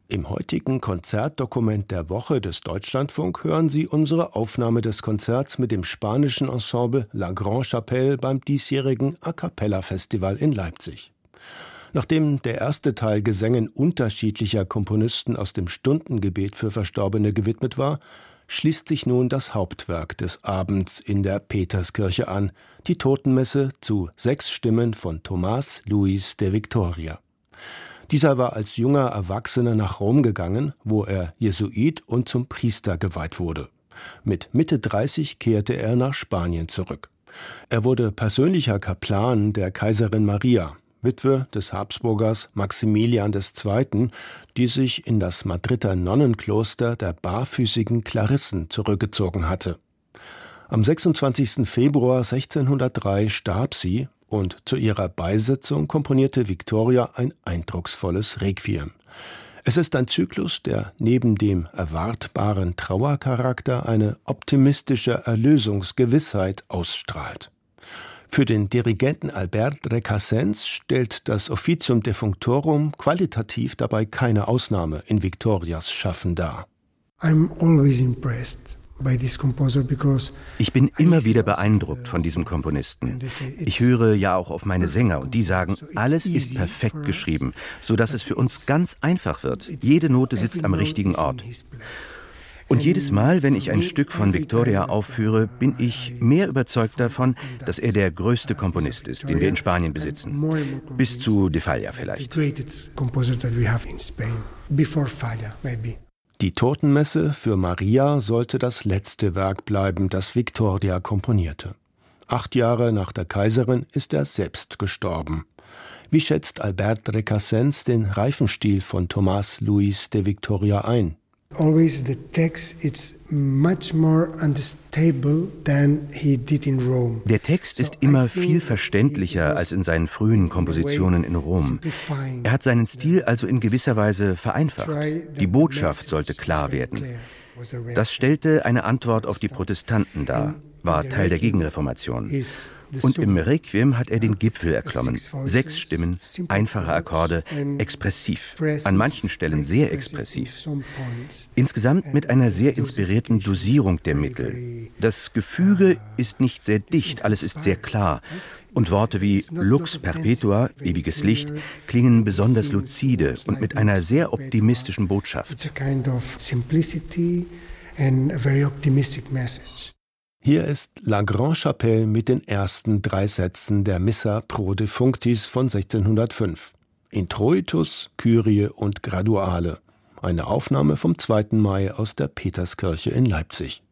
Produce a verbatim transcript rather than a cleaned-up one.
Im heutigen Konzertdokument der Woche des Deutschlandfunk hören Sie unsere Aufnahme des Konzerts mit dem spanischen Ensemble La Grand-Chapelle beim diesjährigen A-cappella-Festival in Leipzig. Nachdem der erste Teil Gesängen unterschiedlicher Komponisten aus dem Stundengebet für Verstorbene gewidmet war, schließt sich nun das Hauptwerk des Abends in der Peterskirche an, die Totenmesse zu sechs Stimmen von Tomás Luis de Victoria. Dieser war als junger Erwachsener nach Rom gegangen, wo er Jesuit und zum Priester geweiht wurde. Mit Mitte dreißig kehrte er nach Spanien zurück. Er wurde persönlicher Kaplan der Kaiserin Maria, Witwe des Habsburgers Maximilian der Zweite., die sich in das Madrider Nonnenkloster der barfüßigen Klarissen zurückgezogen hatte. Am sechsundzwanzigsten Februar sechzehnhundertdrei starb sie, und zu ihrer Beisetzung komponierte Victoria ein eindrucksvolles Requiem. Es ist ein Zyklus, der neben dem erwartbaren Trauercharakter eine optimistische Erlösungsgewissheit ausstrahlt. Für den Dirigenten Albert Recasens stellt das Officium Defunctorum qualitativ dabei keine Ausnahme in Victorias Schaffen dar. I'm always impressed. Ich bin immer wieder beeindruckt von diesem Komponisten. Ich höre ja auch auf meine Sänger und die sagen, alles ist perfekt geschrieben, sodass es für uns ganz einfach wird. Jede Note sitzt am richtigen Ort. Und jedes Mal, wenn ich ein Stück von Victoria aufführe, bin ich mehr überzeugt davon, dass er der größte Komponist ist, den wir in Spanien besitzen. Bis zu De Falla vielleicht. Die Totenmesse für Maria sollte das letzte Werk bleiben, das Victoria komponierte. Acht Jahre nach der Kaiserin ist er selbst gestorben. Wie schätzt Albert Recasens den Reifenstil von Tomás Luis de Victoria ein? Always the text is much more unstable than he did in Rome. Der Text ist immer viel verständlicher als in seinen frühen Kompositionen in Rom. Er hat seinen Stil also in gewisser Weise vereinfacht. Die Botschaft sollte klar werden. Das stellte eine Antwort auf die Protestanten dar, war Teil der Gegenreformation. Und im Requiem hat er den Gipfel erklommen. Sechs Stimmen, einfache Akkorde, expressiv, an manchen Stellen sehr expressiv. Insgesamt mit einer sehr inspirierten Dosierung der Mittel. Das Gefüge ist nicht sehr dicht, alles ist sehr klar. Und Worte wie Lux perpetua, ewiges Licht, klingen besonders luzide und mit einer sehr optimistischen Botschaft. Hier ist La Grand-Chapelle mit den ersten drei Sätzen der Missa pro Defunctis von sechzehnhundertfünf. Introitus, Kyrie und Graduale. Eine Aufnahme vom zweiten Mai aus der Peterskirche in Leipzig.